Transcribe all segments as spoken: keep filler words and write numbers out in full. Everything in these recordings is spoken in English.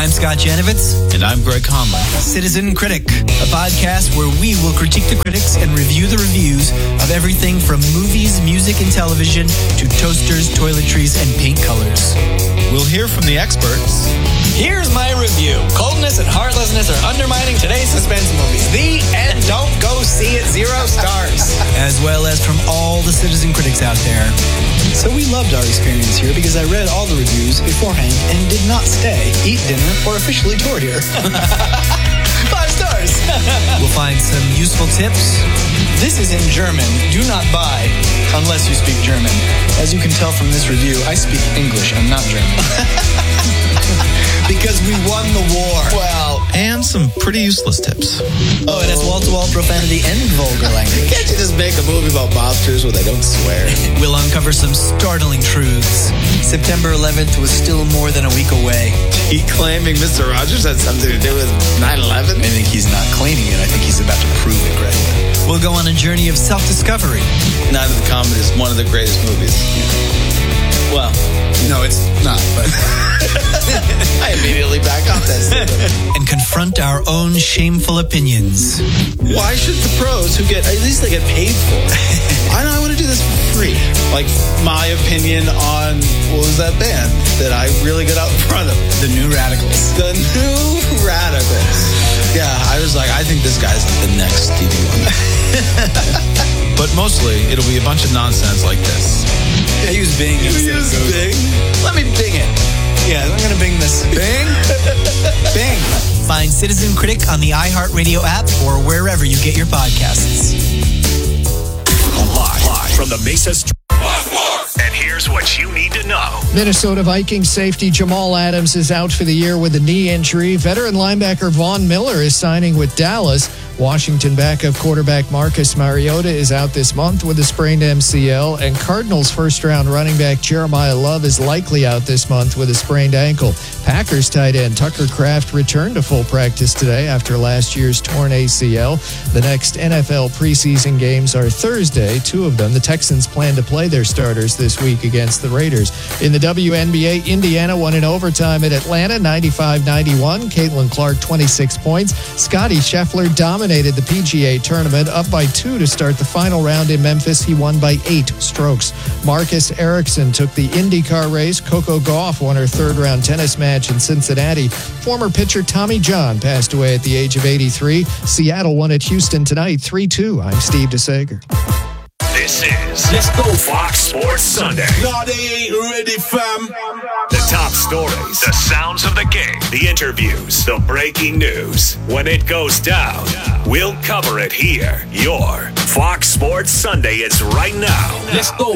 I'm Scott Janovitz. And I'm Greg Conlon. Citizen Critic, a podcast where we will critique the critics and review the reviews of everything from movies, music, and television to toasters, toiletries, and paint colors. We'll hear from the experts. Here's my review. Coldness and heartlessness are undermining today's suspense movies. The end. Don't go see it. Zero stars. As well as from all the Citizen Critics out there. So we loved our experience here because I read all the reviews beforehand and did not stay, eat dinner, or officially tour here. Five stars. We'll find some useful tips. This is in German. Do not buy unless you speak German. As you can tell from this review, I speak English and not German. Because we won the war. Well, and some pretty useless tips. Oh, it has wall-to-wall profanity and vulgar language. Can't you just make a movie about mobsters where they don't swear? We'll uncover some startling truths. September eleventh was still more than a week away. He claiming Mister Rogers had something to do with nine eleven? I think he's not claiming it. I think he's about to prove it, Greg. We'll go on a journey of self-discovery. Night of the Comet is one of the greatest movies. Well, no, it's not, but I immediately back off that statement. And confront our own shameful opinions. Why should the pros who get, at least they get paid for it? I know I want to do this for free. Like my opinion on, what was that band that I really got out in front of? The New Radicals. The New Radicals. Yeah, I was like, I think this guy's like the next Stevie Wonder. But mostly, it'll be a bunch of nonsense like this. Yeah, he was Bing. He was Bing. Let me Bing it. Yeah, I'm going to Bing this. Bing? Bing. Find Citizen Critic on the iHeartRadio app or wherever you get your podcasts. Live, live from the Mesa Street. And here's what you need to know. Minnesota Vikings safety Jamal Adams is out for the year with a knee injury. Veteran linebacker Von Miller is signing with Dallas. Washington backup quarterback Marcus Mariota is out this month with a sprained M C L. And Cardinals first-round running back Jeremiah Love is likely out this month with a sprained ankle. Packers tight end Tucker Kraft returned to full practice today after last year's torn A C L. The next N F L preseason games are Thursday, two of them. The Texans plan to play their starters this week against the Raiders. In the W N B A, Indiana won in overtime at Atlanta, ninety-five ninety-one. Caitlin Clark, twenty-six points. Scottie Scheffler dominated the P G A tournament, up by two to start the final round in Memphis. He won by eight strokes. Marcus Ericsson took the IndyCar race. Coco Gauff won her third-round tennis match in Cincinnati. Former pitcher Tommy John passed away at the age of eighty-three. Seattle won at Houston tonight, three two. I'm Steve DeSager. This is Let's Go Fox Sports Sunday. No, they ain't ready, fam. The top stories, the sounds of the game, the interviews, the breaking news. When it goes down, we'll cover it here. Your Fox Sports Sunday is right now. Let's go.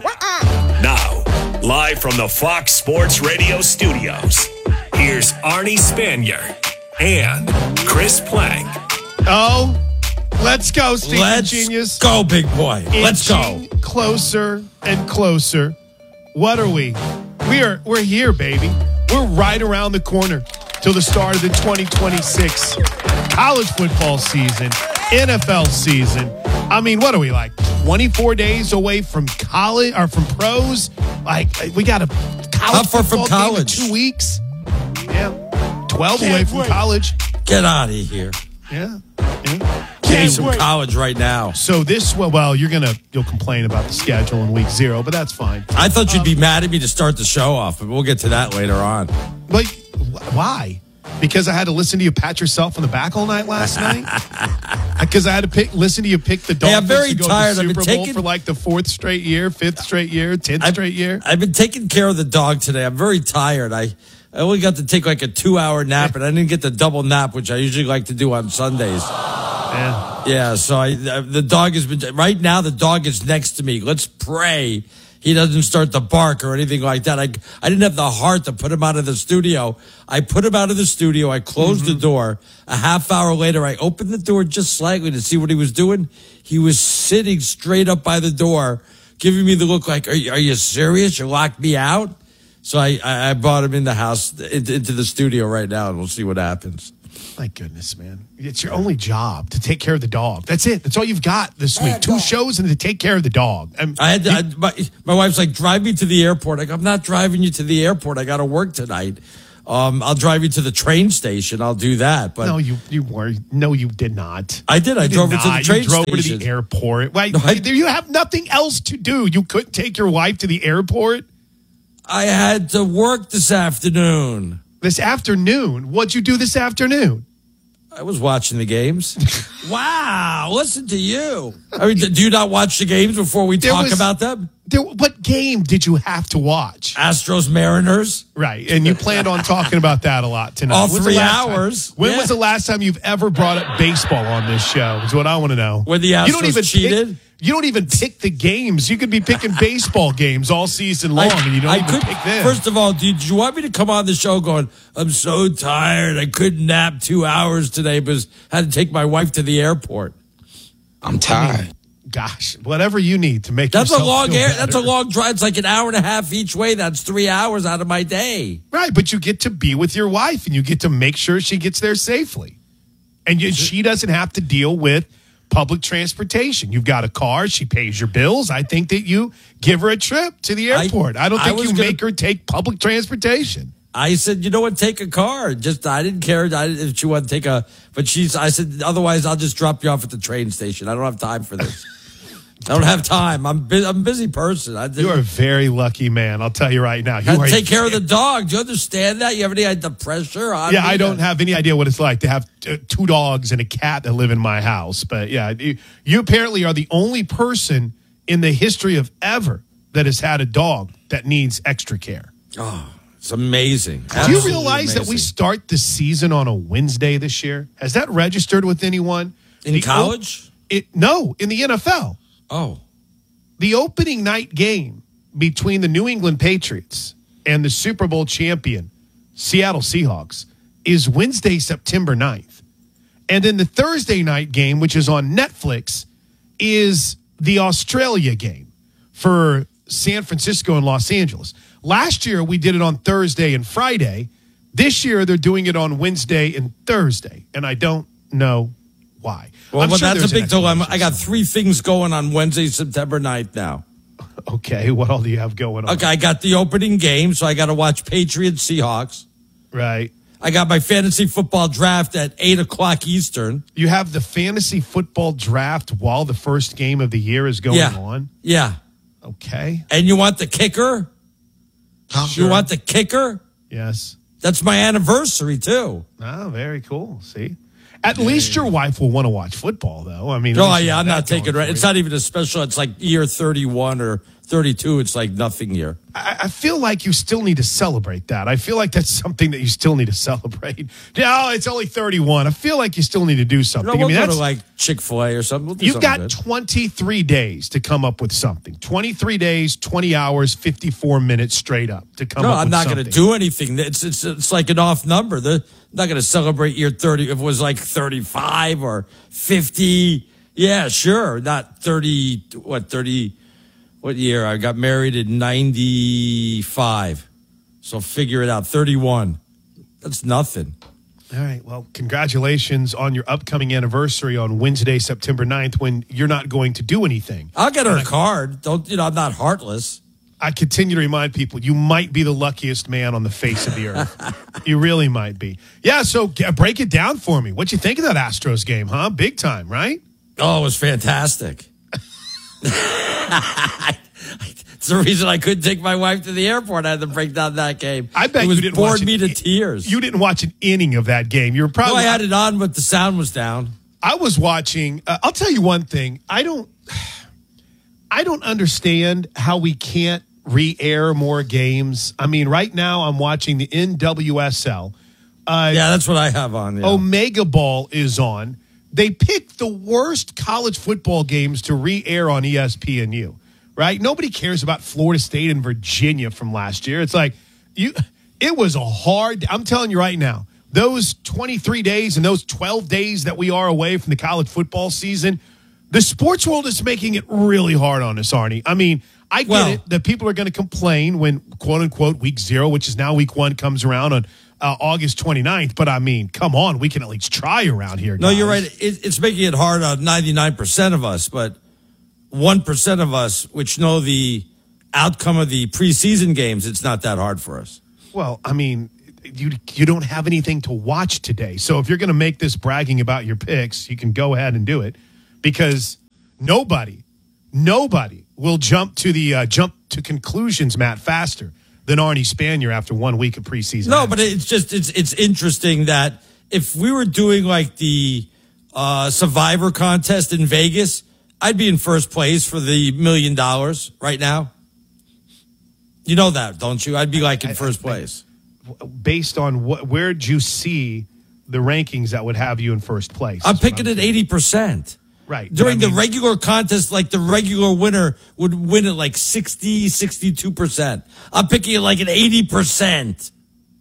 Now, live from the Fox Sports Radio studios, here's Arnie Spanier and Chris Plank. Oh, let's go, Steve Let's Genius. go, big boy. Let's go. Inching closer and closer. What are we? We are. We're here, baby. We're right around the corner till the start of the twenty twenty-six college football season, N F L season. I mean, what are we like? twenty-four days away from college or from pros? Like we got a college How far from football game in college? two weeks. Yeah, twelve Can't away from wait. college. Get out of here. Yeah. yeah. Getting some wait. college right now. So this, well, well, you're gonna you'll complain about the schedule in week zero, but that's fine. I thought you'd be mad at me to start the show off, but we'll get to that later on. But wh- why? Because I had to listen to you pat yourself on the back all night last night. Because I had to pick, listen to you pick the Hey, I'm Dolphins very to go tired. to I've the been Super Bowl taking- for like the fourth straight year, fifth straight year, tenth I've- straight year. I've been taking care of the dog today. I'm very tired. I, I only got to take like a two-hour nap, and I didn't get the double nap, which I usually like to do on Sundays. Yeah. Yeah, so I, the dog has been, right now the dog is next to me. Let's pray he doesn't start to bark or anything like that. I, I didn't have the heart to put him out of the studio. I put him out of the studio. I closed mm-hmm. the door. A half hour later, I opened the door just slightly to see what he was doing. He was sitting straight up by the door, giving me the look like, are you, are you serious? You locked me out? So I, I, I brought him in the house, into, into the studio right now, and we'll see what happens. My goodness, man. It's your only job to take care of the dog. That's it. That's all you've got this week. Two shows and to take care of the dog. I'm, I had to, I, my, my wife's like, drive me to the airport. I go, I'm not driving you to the airport. I got to work tonight. Um, I'll drive you to the train station. I'll do that. But No, you you were. No, you did not. I did. I You drove did her to the not. train You drove her to station. the airport. Wait, No, I- you have nothing else to do. You couldn't take your wife to the airport I had to work this afternoon. this afternoon. What'd you do this afternoon? I was watching the games. Wow, listen to you. I mean, do you not watch the games before we There talk was- about them? There, what game did you have to watch? Astros Mariners. Right, and you planned on talking about that a lot tonight. All When's the three last time- hours. when Yeah. was the last time you've ever brought up baseball on this show? Is what I want to know. When the you don't Astros even cheated? Pick, you don't even pick the games. You could be picking baseball games all season long, and you don't I even could, pick them. First of all, did you want me to come on the show going, I'm so tired. I couldn't nap two hours today because I had to take my wife to the airport. I'm tired. Gosh, whatever you need to make That's a yourself long feel air. better. That's a long drive. It's like an hour and a half each way. That's three hours out of my day. Right, but you get to be with your wife, and you get to make sure she gets there safely, and you, she doesn't have to deal with public transportation. You've got a car; she pays your bills. I think that you give her a trip to the I- airport. I, don't I think was you gonna- make her take public transportation. I said, you know what? Take a car. Just I didn't care I, if she wanted to take a. But she's. I said, otherwise, I'll just drop you off at the train station. I don't have time for this. I don't have time. I'm bu- I'm a busy person. I You're a very lucky man. I'll tell you right now. You Had to are take care of the dog. Do you understand that? You have any idea the pressure on Yeah, me? I don't have any idea what it's like to have uh, two dogs and a cat that live in my house. But yeah, you, you apparently are the only person in the history of ever that has had a dog that needs extra care. Oh, it's amazing. Do you Absolutely realize that we amazing. start the season on a Wednesday this year? Has that registered with anyone? In The college? op- it, no, in the N F L. Oh. The opening night game between the New England Patriots and the Super Bowl champion Seattle Seahawks is Wednesday, September ninth. And then the Thursday night game, which is on Netflix, is the Australia game for San Francisco and Los Angeles. Last year, we did it on Thursday and Friday. This year, they're doing it on Wednesday and Thursday. And I don't know why. Well, I'm but sure that's there's a an big dilemma. explanation I got three things going on Wednesday, September ninth now. Okay, what all do you have going on? Okay, I got the opening game, so I got to watch Patriots Seahawks. Right. I got my fantasy football draft at eight o'clock Eastern. You have the fantasy football draft while the first game of the year is going Yeah. on. Yeah. Okay. And you want the kicker? Sure. You want the kicker? Yes. That's my anniversary, too. Oh, very cool. See? At least your wife will want to watch football, though. I mean, at Oh, least you yeah, have I'm that not taking going right. for It's you. not even a special. It's like year thirty-one or thirty-two. It's like nothing year. I, I feel like you still need to celebrate that. I feel like that's something that you still need to celebrate. No, it's only thirty-one. I feel like you still need to do something. No, we'll I mean, go that's to like Chick-fil-A or something. We'll do You've something got good. twenty-three days to come up with something. twenty-three days, twenty hours, fifty-four minutes straight up to come No, up I'm with not something. going to do anything. It's it's it's like an off number. They're not going to celebrate year thirty. If it was like thirty-five or fifty, yeah, sure. Not thirty. What thirty? What year? I got married in ninety-five. So figure it out. thirty-one. That's nothing. All right. Well, congratulations on your upcoming anniversary on Wednesday, September ninth, when you're not going to do anything. I'll get her a card. Don't you know? I'm not heartless. I continue to remind people you might be the luckiest man on the face of the earth. You really might be. Yeah, so g- break it down for me. What you think of that Astros game, huh? Big time, right? Oh, it was fantastic. It's the reason I couldn't take my wife to the airport. I had to break down that game. I bet it was you didn't bored watch me it. to tears. You didn't watch an inning of that game. You were no, probably. I had it on, but the sound was down. I was watching. Uh, I'll tell you one thing. I don't. I don't understand how we can't re-air more games. I mean, right now I'm watching the N W S L. Uh, Yeah, that's what I have on. Yeah. Omega Ball is on. They picked the worst college football games to re-air on E S P N U. Right? Nobody cares about Florida State and Virginia from last year. It's like you. It was a hard. I'm telling you right now. Those twenty-three days and those twelve days that we are away from the college football season, the sports world is making it really hard on us, Arnie. I mean, I get Well- it that people are going to complain when, quote unquote, week zero, which is now week one, comes around on uh, August twenty-ninth. But I mean, come on, we can at least try around here. No, guys. you're right. It, it's making it hard on ninety-nine percent of us, but one percent of us, which know the outcome of the preseason games, it's not that hard for us. Well, I mean, you you don't have anything to watch today. So if you're going to make this bragging about your picks, you can go ahead and do it, because nobody, nobody will jump to the uh, jump to conclusions, Matt, faster than Arnie Spanier after one week of preseason. No, but it's just it's it's interesting that if we were doing like the uh, Survivor contest in Vegas, I'd be in first place for the million dollars right now. You know that, don't you? I'd be like in first place. Based on what, where'd you see the rankings that would have you in first place? I'm picking at eighty percent. Right. During I mean, the regular contest, like the regular winner would win at like sixty, sixty-two percent. I'm picking it like an eighty percent.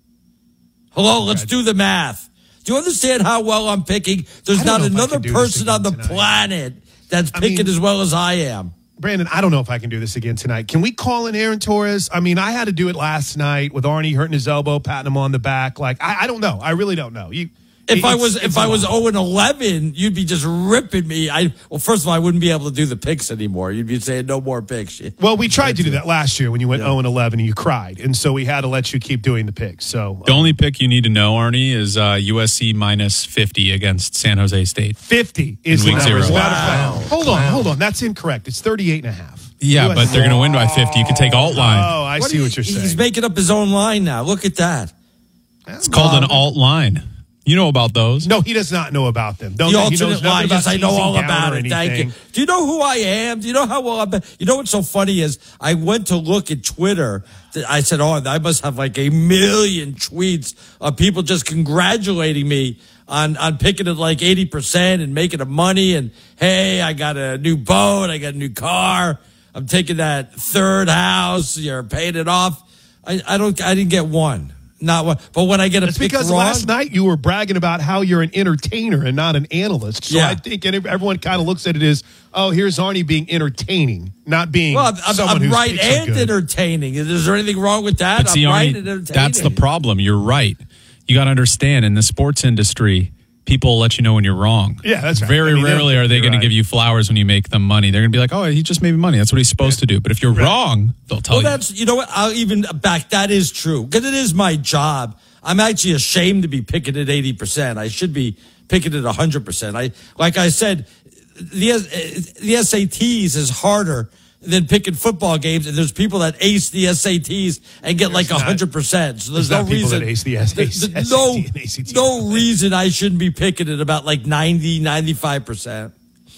Hello, let's do the math. Do you understand how well I'm picking? There's not another person on the tonight. planet that's I picking mean, as well as I am. Brandon, I don't know if I can do this again tonight. Can we call in Aaron Torres? I mean, I had to do it last night with Arnie hurting his elbow, patting him on the back. Like, I, I don't know. I really don't know. You, If I it's- was it's if a I was lot. oh and eleven, you'd be just ripping me. I well, first of all, I wouldn't be able to do the picks anymore. You'd be saying no more picks. Well, we tried to do that last year when you went oh and eleven and you cried, and so we had to let you keep doing the picks. So The only pick you need to know, Arnie, is uh, U S C minus fifty against San Jose State. fifty is In the week number. zero. As a matter of Wow. fact- Hold on, hold on. That's incorrect. It's thirty-eight and a half. Yeah, U S but they're going to win by fifty. You can take alt line. Oh, I What see are what you- you're saying. He's making up his own line now. Look at that. It's called an alt line. You know about those. No, he does not know about them. Don't The he knows alternate nothing line. about Yes, I know teasing all down about or it. Thank you. anything. Do you know who I am? Do you know how well I'm? You know what's so funny is I went to look at Twitter. I said, "Oh, I must have like a million tweets of people just congratulating me on on picking it like eighty percent and making the money. And hey, I got a new boat. I got a new car. I'm taking that third house. You're paying it off. I, I don't. I didn't get one." Not one, but when I get a It's pick because wrong, last night you were bragging about how you're an entertainer and not an analyst. So Yeah. I think everyone kind of looks at it as, oh, here's Arnie being entertaining, not being well, I'm, I'm, someone I'm who's right picks are and good. entertaining. Is there anything wrong with that? But see, I'm right Arnie, and entertaining. that's the problem. You're right. You got to understand, in the sports industry, people will let you know when you're wrong. Yeah, that's right. Very I mean, rarely they'll- are they you're going right. to give you flowers when you make them money. They're going to be like, oh, he just made me money. That's what he's supposed to do. But if you're wrong, they'll tell Well, you. that's, you know what? I'll even back. That is true because it is my job. I'm actually ashamed to be picking at eighty percent. I should be picking at one hundred percent. I, like I said, the, the S A Ts is harder than picking football games. And there's people that ace the S A Ts and get like not- one hundred percent. So there's, there's no not people reason. that ace the S A T th- th- no, and A C T. no reason I shouldn't be picking at about like ninety, ninety-five percent.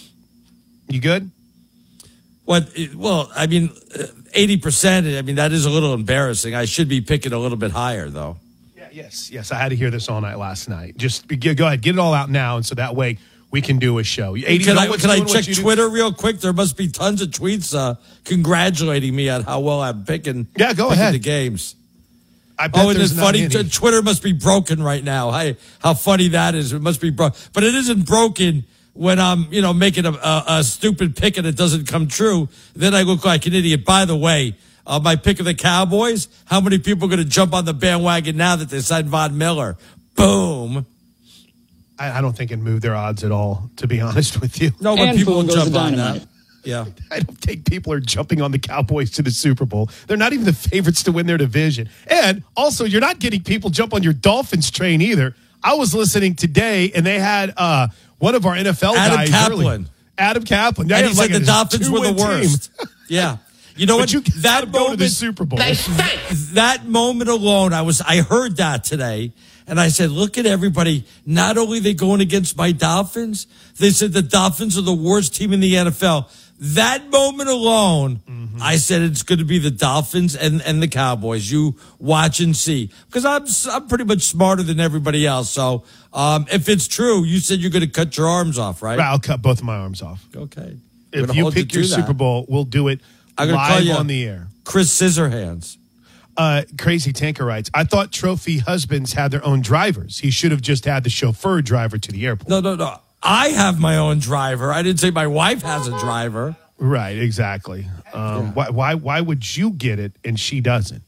You good? What? Well, I mean, eighty percent. I mean, that is a little embarrassing. I should be picking a little bit higher, though. Yeah, yes, yes. I had to hear this all night last night. Just go ahead, get it all out now, and so that way we can do a show. eighty, Can know I, what's can I doing what check you do? Twitter real quick? There must be tons of tweets uh, congratulating me on how well I'm picking. Yeah, go picking ahead. the games. I bet Oh, and there's it's not funny. any. t- Twitter must be broken right now. How, how funny that is. It must be broken. But it isn't broken when I'm, you know, making a, a, a stupid pick and it doesn't come true. Then I look like an idiot. By the way, uh, my pick of the Cowboys, how many people are going to jump on the bandwagon now that they signed Von Miller? Boom. I, I don't think it moved their odds at all, to be honest with you. No, but And people boom will goes jump the on dynamite. that. Yeah. I don't think people are jumping on the Cowboys to the Super Bowl. They're not even the favorites to win their division. And also, you're not getting people jump on your Dolphins train either. I was listening today, and they had uh, one of our N F L Adam guys. Kaplan. early- Adam Kaplan. Yeah, And it he was said like the a Dolphins were the two-win team. worst. Yeah. You know But what? you that that go to the moment, Super Bowl. that moment alone, I was, I heard that today, and I said, "Look at everybody! Not only are they going against my Dolphins, they said the Dolphins are the worst team in the N F L." That moment alone, mm-hmm. I said it's going to be the Dolphins and, and the Cowboys. You watch and see, because I'm I'm pretty much smarter than everybody else. So um, if it's true, you said you're going to cut your arms off, right? Right, I'll cut both of my arms off. Okay. I'm If gonna you hold pick to your that. Super Bowl, we'll do it I'm gonna call live you on the air. Chris Scissorhands. Uh, Crazy Tanker writes, I thought trophy husbands had their own drivers. He should have just had the chauffeur driver to the airport. No, no, no. I have my own driver. I didn't say my wife has a driver. Right, exactly. Um, Yeah. why, why, why would you get it and she doesn't?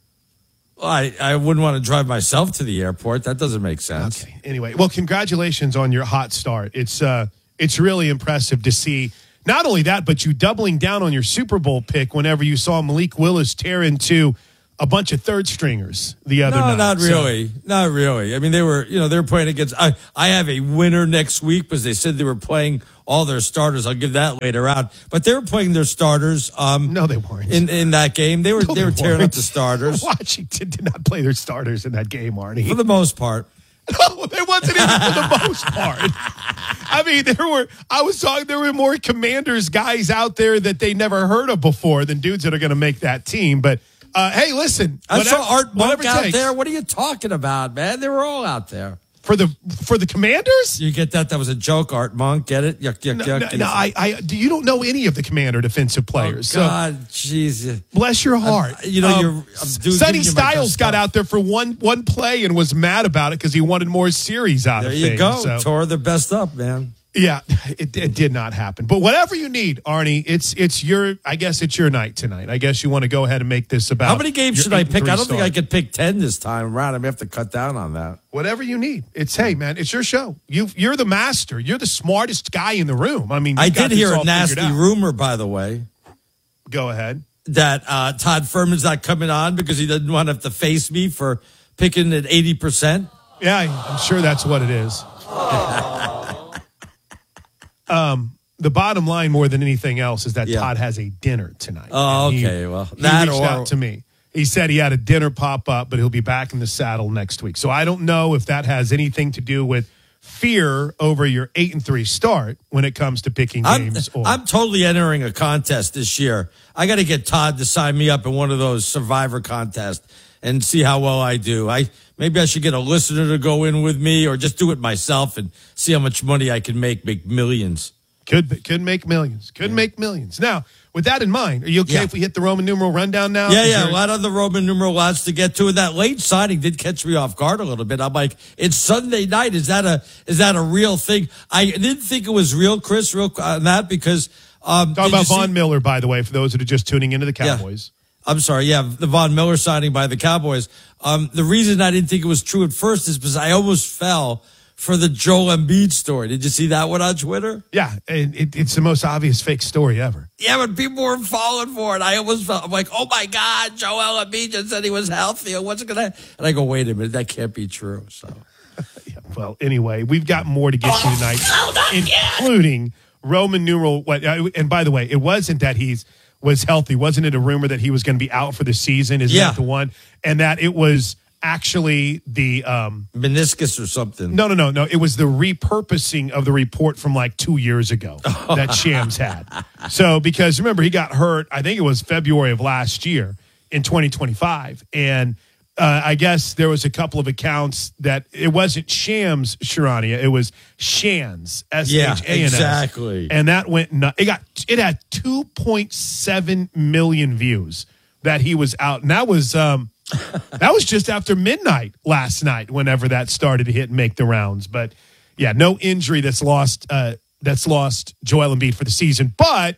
I, I wouldn't want to drive myself to the airport. That doesn't make sense. Okay. Anyway, well, congratulations on your hot start. It's uh, it's really impressive to see. Not only that, but you doubling down on your Super Bowl pick whenever you saw Malik Willis tear into a bunch of third stringers the other no, night. not So- really. Not really. I mean, they were, you know, they were playing against, I, I have a winner next week because they said they were playing all their starters. I'll give that later on. But they were playing their starters. Um, no, they weren't. In, in that game. They were, No, they were they tearing weren't. up the starters Washington did not play their starters in that game, Arnie. for the most part. No, it wasn't even for the most part. I mean, there were, I was talking, there were more Commanders guys out there that they never heard of before than dudes that are going to make that team. But uh, hey, listen. I whatever- saw Art Monk whatever it out takes. there. What are you talking about, man? They were all out there. For the for the Commanders? You get that? That was a joke, Art Monk. Get it? Yuck, yuck, No, yuck. no, no, I, I, you don't know any of the Commander defensive players. Oh, God, jeez. So bless your heart. Uh, you know, Um, you're I'm doing, Sonny giving you my Styles best got stuff. out there for one one play and was mad about it because he wanted more series out There of you things. go. So, Tore the best up, man. yeah, it, it did not happen. But whatever you need, Arnie, it's it's your. I guess it's your night tonight. I guess you want to go ahead and make this about. How many games your should I eight and pick? three I don't think I start. could pick ten this time around. I may have to cut down on that. Whatever you need. It's hey, man. It's your show. You you're the master. You're the smartest guy in the room. I mean, you I got did this hear all a nasty figured out. rumor, by the way, Go ahead. that uh, Todd Furman's not coming on because he doesn't want to have to face me for picking at eighty percent. Yeah, I'm sure that's what it is. um, the bottom line, more than anything else, is that Yeah. Todd has a dinner tonight. Oh, And he- okay. Well, he that reached or- out to me. He said he had a dinner pop up, but he'll be back in the saddle next week. So I don't know if that has anything to do with fear over your eight and three start when it comes to picking I'm, games. Or I'm totally entering a contest this year. I got to get Todd to sign me up in one of those Survivor contests and see how well I do. I maybe I should get a listener to go in with me, or just do it myself and see how much money I can make. Make millions. could could make millions. Could make millions. Now, with that in mind, are you okay Yeah. if we hit the Roman numeral rundown now? Yeah, Is yeah, there- a lot of the Roman numeral lots to get to. And that late signing did catch me off guard a little bit. I'm like, it's Sunday night. Is that a is that a real thing? I didn't think it was real, Chris, real on that because um, Talk did about you see- Von Miller, by the way, for those that are just tuning into the Yeah. Cowboys. I'm sorry, yeah, the Von Miller signing by the Cowboys. Um, the reason I didn't think it was true at first is because I almost fell for the Joel Embiid story. Did you see that one on Twitter? Yeah, and it, it's the most obvious fake story ever. Yeah, but people were falling for it. I almost felt, I'm like, oh my God, Joel Embiid just said he was healthy. What's it going to, and I go, wait a minute, that can't be true. So, Yeah, well, anyway, we've got more to get to tonight, including Roman numeral. What? uh, And by the way, it wasn't that he's was healthy. Wasn't it a rumor that he was going to be out for the season? Is Yeah. that the one? And that it was actually the um, meniscus or something. no, no, no, no. It was the repurposing of the report from like two years ago that Shams had. So because remember he got hurt, I think it was February of last year in twenty twenty-five, and uh, I guess there was a couple of accounts that it wasn't Shams Sharania, it was Shans S H A N S, Yeah, exactly. and that went nuts. It got it had two point seven million views that he was out, and that was um. That was just after midnight last night, whenever that started to hit and make the rounds. But yeah, no injury that's lost uh, that's lost Joel Embiid for the season. But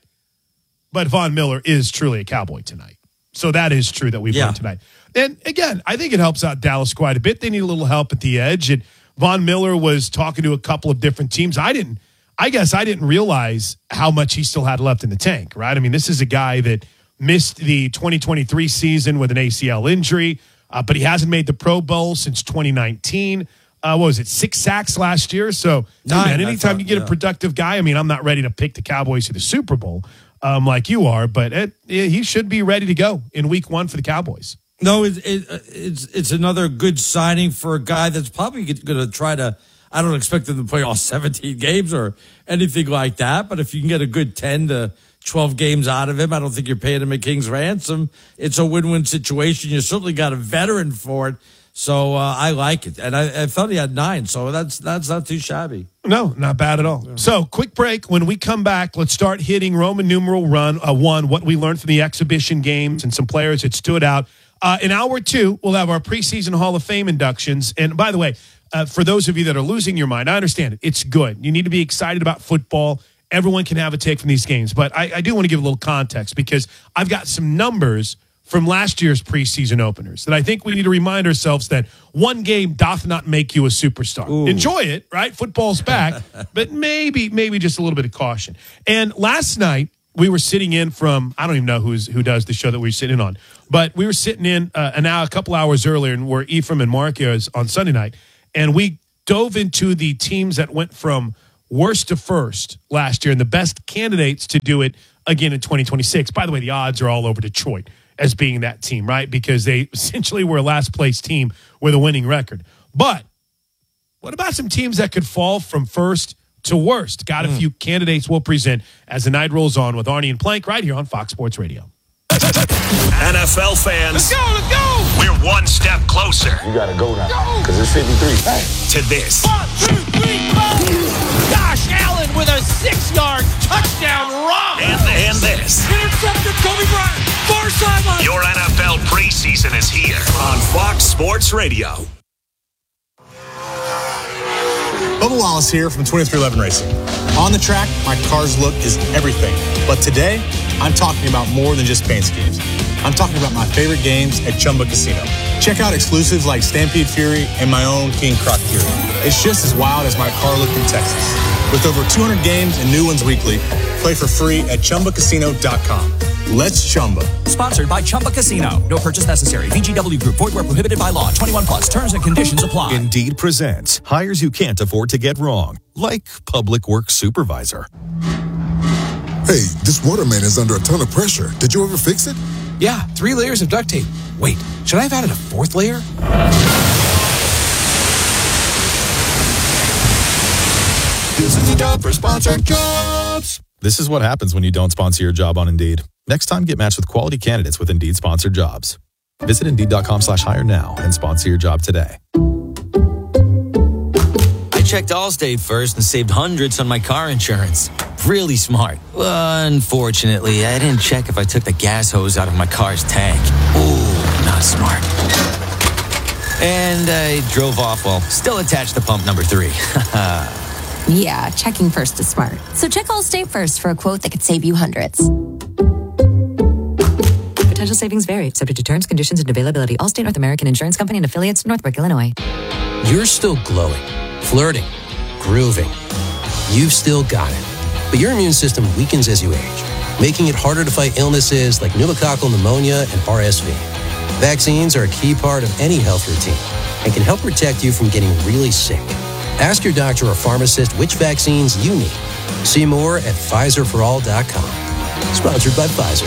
but Von Miller is truly a Cowboy tonight. So that is true that we've Yeah. learned tonight. And again, I think it helps out Dallas quite a bit. They need a little help at the edge. And Von Miller was talking to a couple of different teams. I didn't I guess I didn't realize how much he still had left in the tank, right? I mean, this is a guy that missed the twenty twenty-three season with an A C L injury, uh, but he hasn't made the Pro Bowl since twenty nineteen. Uh, what was it, six sacks last year? So, hey, Nine, man, I anytime thought, you get yeah. a productive guy, I mean, I'm not ready to pick the Cowboys to the Super Bowl um, like you are, but it, it, he should be ready to go in week one for the Cowboys. No, it, it, it's it's another good signing for a guy that's probably going to try to. I don't expect him to play all seventeen games or anything like that, but if you can get a good ten to twelve games out of him, I don't think you're paying him a king's ransom. It's a win-win situation. You certainly got a veteran for it, so uh, I like it. And I, I thought he had nine, so that's that's not too shabby. No, not bad at all. So, quick break. When we come back, let's start hitting Roman numeral run uh, one, what we learned from the exhibition games and some players that stood out. Uh, in hour two, we'll have our preseason Hall of Fame inductions. And by the way, uh, for those of you that are losing your mind, I understand it. It's good. You need to be excited about football. Everyone can have a take from these games. But I, I do want to give a little context because I've got some numbers from last year's preseason openers that I think we need to remind ourselves that one game doth not make you a superstar. Ooh. Enjoy it, right? Football's back, but maybe, maybe just a little bit of caution. And last night, we were sitting in from, I don't even know who's who does the show that we were sitting in on, but we were sitting in uh, an hour, a couple hours earlier, and we're Ephraim and Marcus on Sunday night, and we dove into the teams that went from worst to first last year and the best candidates to do it again in twenty twenty-six. By the way, the odds are all over Detroit as being that team, right? Because they essentially were a last place team with a winning record. But what about some teams that could fall from first to worst? Got a mm. few candidates we'll present as the night rolls on with Arnie and Plank right here on Fox Sports Radio. N F L fans, Let's go, let's go! we're one step closer. You gotta go now, because it's fifty-three. Hey. To this. One, two, three, four! Josh Allen with a six-yard touchdown run! And, and this. Intercepted Kobe Bryant, far sideline! Your N F L preseason is here on Fox Sports Radio. Bubba Wallace here from twenty-three eleven Racing. On the track, my car's look is everything. But today, I'm talking about more than just paint schemes. I'm talking about my favorite games at Chumba Casino. Check out exclusives like Stampede Fury and my own King Croc Fury. It's just as wild as my car look in Texas. With over two hundred games and new ones weekly, play for free at Chumba Casino dot com. Let's Chumba. Sponsored by Chumba Casino. No purchase necessary. V G W Group. Void where prohibited by law. twenty-one plus. Terms and conditions apply. Indeed presents hires you can't afford to get wrong, like public works supervisor. Hey, this waterman is under a ton of pressure. Did you ever fix it? Yeah, three layers of duct tape. Wait, should I have added a fourth layer? This is the job for sponsored jobs. This is what happens when you don't sponsor your job on Indeed. Next time, get matched with quality candidates with Indeed sponsored jobs. Visit Indeed.com slash hire now and sponsor your job today. I checked Allstate first and saved hundreds on my car insurance. Really smart. Well, unfortunately, I didn't check if I took the gas hose out of my car's tank. Ooh, not smart. And I drove off while still attached to pump number three. Yeah, checking first is smart. So check Allstate first for a quote that could save you hundreds. Potential savings vary, subject to terms, conditions, and availability. Allstate North American Insurance Company and affiliates, Northbrook, Illinois. You're still glowing, flirting, grooving. You've still got it. But your immune system weakens as you age, making it harder to fight illnesses like pneumococcal pneumonia and R S V. Vaccines are a key part of any health routine and can help protect you from getting really sick. Ask your doctor or pharmacist which vaccines you need. See more at Pfizer for all dot com. Sponsored by Pfizer.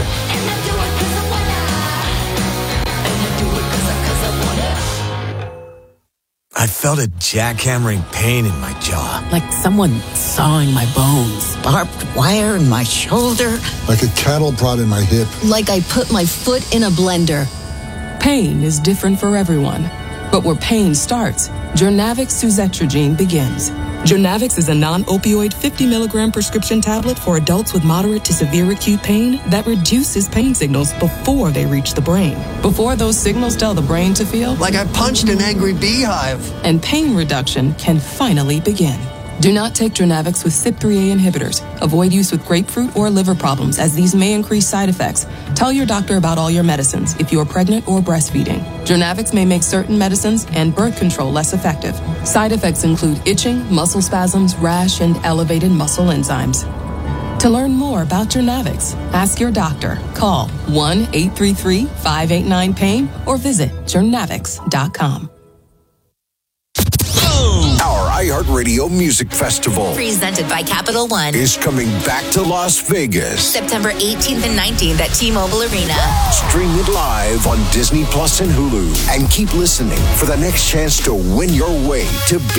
I felt a jackhammering pain in my jaw. Like someone sawing my bones. Barbed wire in my shoulder. Like a cattle prod in my hip. Like I put my foot in a blender. Pain is different for everyone. But where pain starts, Jurnavix suzetrigine begins. Jurnavix is a non-opioid fifty milligram prescription tablet for adults with moderate to severe acute pain that reduces pain signals before they reach the brain. Before those signals tell the brain to feel like I punched an angry beehive. And pain reduction can finally begin. Do not take Jurnavix with C Y P three A inhibitors. Avoid use with grapefruit or liver problems, as these may increase side effects. Tell your doctor about all your medicines if you are pregnant or breastfeeding. Jurnavix may make certain medicines and birth control less effective. Side effects include itching, muscle spasms, rash, and elevated muscle enzymes. To learn more about Jurnavix, ask your doctor. Call one eight three three, five eight nine, pain or visit jurnavix dot com. Our iHeartRadio Music Festival, Presented by Capital One, is coming back to Las Vegas. September eighteenth and nineteenth at T-Mobile Arena. Stream it live on Disney Plus and Hulu. And keep listening for the next chance to win your way to